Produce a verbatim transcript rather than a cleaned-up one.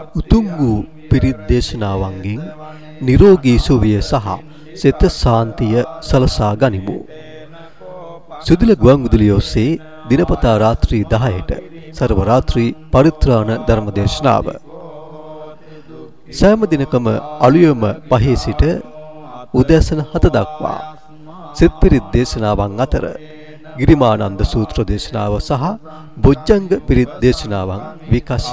උතුම් වූ පිරිත් දේශනාවන්ගෙන් නිරෝගී සුවය සහ සිත සාන්තිය සලසා ගනිමු. සුදුල ගුවන් විදුලිය ඔස්සේ දිනපතා රාත්‍රී දහයට සර්ව රාත්‍රී පරිත්‍රාණ ධර්ම දේශනාව. සෑම දිනකම අලුයම පහේ සිට උදෑසන හත දක්වා සිත් පිරිත් දේශනාවන් අතර ගිරිමානන්ද සූත්‍ර දේශනාව සහ බොජ්ජංග පිරිත් දේශනාවන් විකාශය